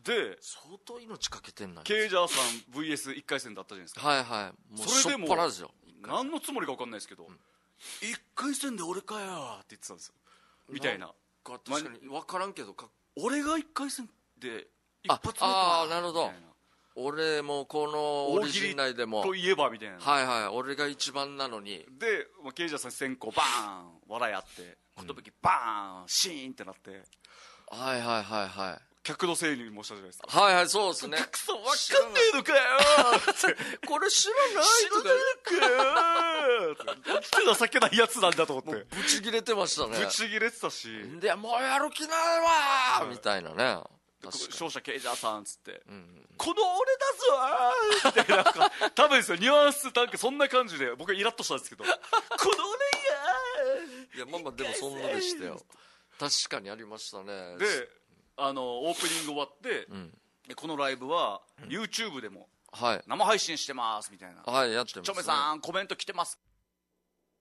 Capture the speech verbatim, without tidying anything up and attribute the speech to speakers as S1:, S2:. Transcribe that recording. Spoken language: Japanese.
S1: で
S2: 相当命かけてんな。
S1: ケイジャーさん ブイエスいっ 回戦だったじゃないですか。
S2: はいはい。もう
S1: それでも
S2: しょっぱなですよ。
S1: 何のつもりか分かんないですけど、うん、いっかい戦で俺かよって言ってたんですよみたいな。
S2: 確かに分からんけどか、
S1: 俺がいっかい戦で一発目か
S2: ああなるほど。俺もこのオリジン内でも
S1: といえばみたいな。
S2: はいはい、俺が一番なのに。
S1: でケイジャーさん先行バーン笑いあって寿バーンシーンってなって、
S2: はいはいはいはい、
S1: 客のせいにもしたじゃないですか。
S2: はいはい、そうですね。
S1: くそ分かんねえのかよって
S2: これ知らない
S1: 知らないのかよって、情けないやつなんだと思って。
S2: ブチギレてましたね。
S1: ブチギレてたし、
S2: でもうやる気ないわーみたいなね。
S1: 勝者ケイジャーさんっつって、うんうん、この俺だぞーみたいな、多分ですよニュアンスなんかそんな感じで僕はイラッとしたんですけどこの
S2: 俺がいやまあまあでもそんなでしたよ。確かにありましたね。
S1: であのオープニング終わって、うん、このライブは YouTube でも生配信してますみたいな、
S2: はい、やってますね。
S1: ちょめさんコメント来てます